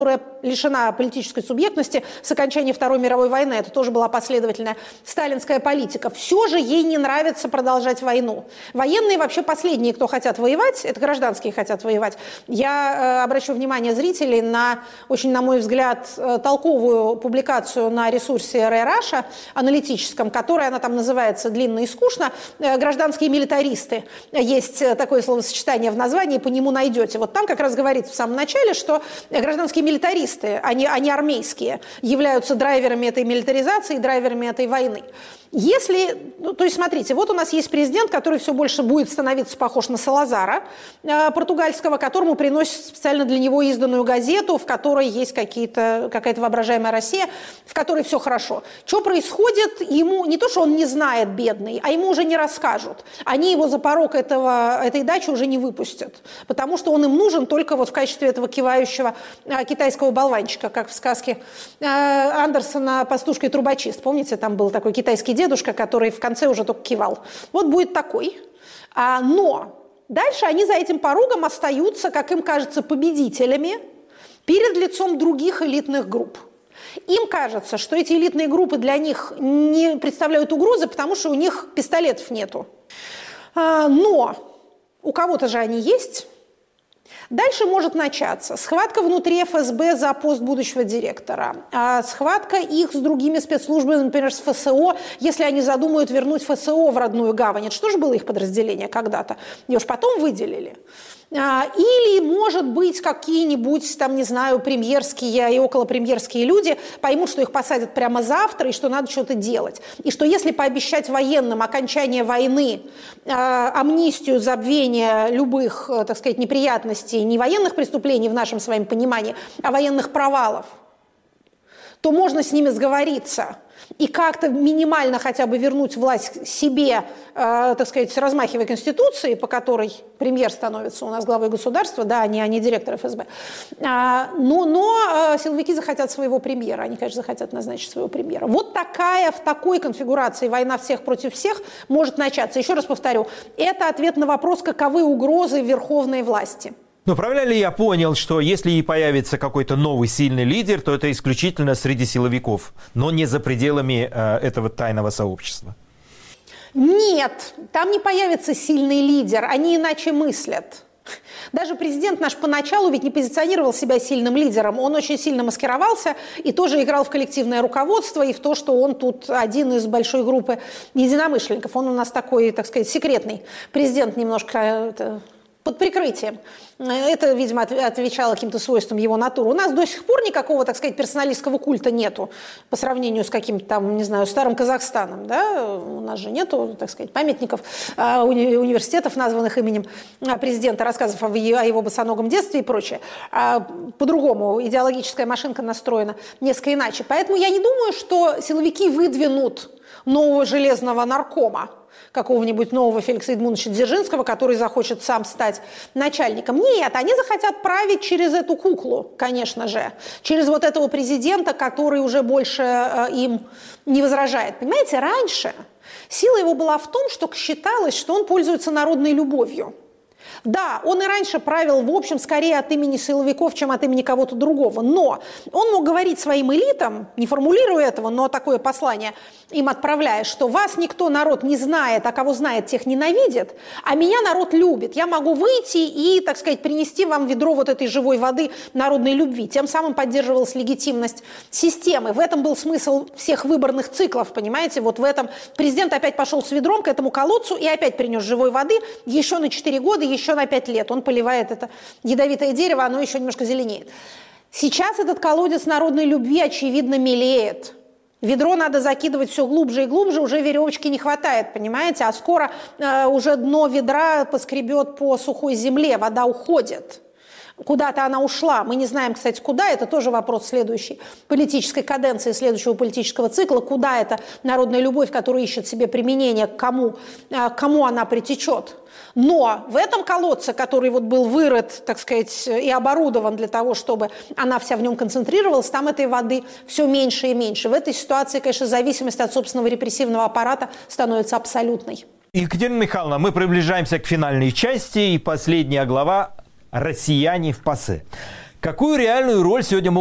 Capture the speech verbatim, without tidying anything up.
которая лишена политической субъектности с окончания Второй мировой войны. Это тоже была последовательная сталинская политика. Все же ей не нравится продолжать войну. Военные вообще последние, кто хотят воевать, это гражданские хотят воевать. Я э, обращу внимание зрителей на очень, на мой взгляд, э, толковую публикацию на ресурсе эр эй Russia, аналитическом, которая, она там называется длинно и скучно, э, «Гражданские милитаристы». Есть такое словосочетание в названии, по нему найдете. Вот там как раз говорится в самом начале, что гражданские милитаристы, они, они армейские, являются драйверами этой милитаризации, драйверами этой войны. Если, ну, то есть смотрите, вот у нас есть президент, который все больше будет становиться похож на Салазара э, португальского, которому приносят специально для него изданную газету, в которой есть какие-то, какая-то воображаемая Россия, в которой все хорошо. Что происходит? Ему не то, что он не знает, бедный, а ему уже не расскажут. Они его за порог этого, этой дачи уже не выпустят, потому что он им нужен только вот в качестве этого кивающего э, китайского болванчика, как в сказке э, Андерсона «Пастушка и трубочист». Помните, там был такой китайский дедушка, который в конце уже только кивал. Вот будет такой. А, но дальше они за этим порогом остаются, как им кажется, победителями перед лицом других элитных групп. Им кажется, что эти элитные группы для них не представляют угрозы, потому что у них пистолетов нету. А, но у кого-то же они есть. Дальше может начаться схватка внутри эф эс бэ за пост будущего директора, а схватка их с другими спецслужбами, например, с эф эс о, если они задумают вернуть эф эс о в родную гавань. Это что же было их подразделение когда-то? Ее ж потом выделили. Или, может быть, какие-нибудь, там, не знаю, премьерские и околопремьерские люди поймут, что их посадят прямо завтра и что надо что-то делать. И что если пообещать военным окончание войны, амнистию, забвение любых, так сказать, неприятностей, не военных преступлений в нашем с вами понимании, а военных провалов, то можно с ними сговориться и как-то минимально хотя бы вернуть власть себе, э, так сказать, размахивая Конституцией, по которой премьер становится у нас главой государства, да, а не, а не директор эф эс бэ. А, но но э, силовики захотят своего премьера, они, конечно, захотят назначить своего премьера. Вот такая, в такой конфигурации война всех против всех может начаться. Еще раз повторю, это ответ на вопрос, каковы угрозы верховной власти. Но правильно ли я понял, что если и появится какой-то новый сильный лидер, то это исключительно среди силовиков, но не за пределами э, этого тайного сообщества? Нет, там не появится сильный лидер, они иначе мыслят. Даже президент наш поначалу ведь не позиционировал себя сильным лидером, он очень сильно маскировался и тоже играл в коллективное руководство и в то, что он тут один из большой группы единомышленников. Он у нас такой, так сказать, секретный президент немножко... Это... под прикрытием. Это, видимо, отвечало каким-то свойствам его натуры. У нас до сих пор никакого, так сказать, персоналистского культа нету по сравнению с каким-то там, не знаю, старым Казахстаном. Да? У нас же нету, так сказать, памятников, уни- университетов, названных именем президента, рассказов о его босоногом детстве и прочее. По-другому идеологическая машинка настроена несколько иначе. Поэтому я не думаю, что силовики выдвинут нового железного наркома, какого-нибудь нового Феликса Эдмундовича Дзержинского, который захочет сам стать начальником. Нет, они захотят править через эту куклу, конечно же, через вот этого президента, который уже больше э, им не возражает. Понимаете, раньше сила его была в том, что считалось, что он пользуется народной любовью. Да, он и раньше правил, в общем, скорее от имени силовиков, чем от имени кого-то другого. Но он мог говорить своим элитам, не формулируя этого, но такое послание им отправляя, что вас никто, народ, не знает, а кого знает, тех ненавидит, а меня народ любит. Я могу выйти и, так сказать, принести вам ведро вот этой живой воды народной любви. Тем самым поддерживалась легитимность системы. В этом был смысл всех выборных циклов, понимаете? Вот в этом президент опять пошел с ведром к этому колодцу и опять принес живой воды еще на четыре года, еще на пять лет. Он поливает это ядовитое дерево, оно еще немножко зеленеет. Сейчас этот колодец народной любви, очевидно, мелеет. Ведро надо закидывать все глубже и глубже, уже веревочки не хватает, понимаете? А скоро э, уже дно ведра поскребет по сухой земле, вода уходит. Куда-то она ушла. Мы не знаем, кстати, куда. Это тоже вопрос следующей политической каденции, следующего политического цикла. Куда эта народная любовь, которая ищет себе применение, к кому, к кому она притечет. Но в этом колодце, который вот был вырыт, так сказать, и оборудован для того, чтобы она вся в нем концентрировалась, там этой воды все меньше и меньше. В этой ситуации, конечно, зависимость от собственного репрессивного аппарата становится абсолютной. Екатерина Михайловна, мы приближаемся к финальной части, и последняя глава «Россияне в ПАСЕ». Какую реальную роль сегодня